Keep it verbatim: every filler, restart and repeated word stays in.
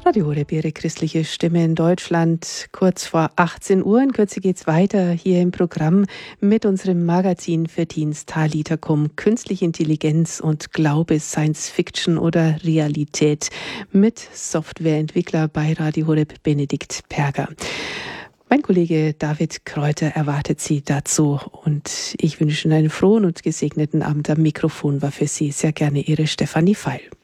Radio Horeb, Ihre christliche Stimme in Deutschland, kurz vor achtzehn Uhr. In Kürze geht's weiter hier im Programm mit unserem Magazin für Dienst Talita Cum, Künstliche Intelligenz und Glaube, Science Fiction oder Realität mit Softwareentwickler bei Radio Horeb, Benedikt Perger. Mein Kollege David Kräuter erwartet Sie dazu und ich wünsche Ihnen einen frohen und gesegneten Abend. Am Mikrofon war für Sie sehr gerne Ihre Stefanie Feil.